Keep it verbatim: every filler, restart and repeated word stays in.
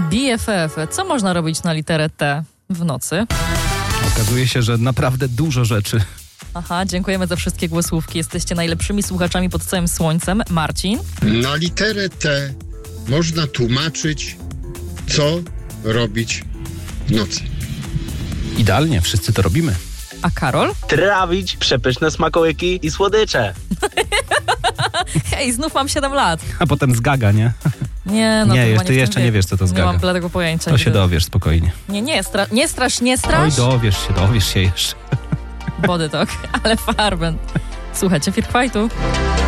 B F F. Co można robić na literę T w nocy? Okazuje się, że naprawdę dużo rzeczy. Aha, dziękujemy za wszystkie głosówki. Jesteście najlepszymi słuchaczami pod całym słońcem. Marcin? Na literę T można tłumaczyć, co robić w nocy. Idealnie, wszyscy to robimy. A Karol? Trawić przepyszne smakołyki i słodycze. Hej, znów mam siedem lat. A potem zgaga, nie? Nie, no nie, to jeszcze, chyba nie jeszcze nie wiesz, co to Nie zgaga. mam bladego pojęcia. To się dowiesz spokojnie. Nie, nie, stra- nie strasz, nie strasz. Oj, dowiesz się, dowiesz się jeszcze. Body talk, ale farben. Słuchajcie, Firk Fightu.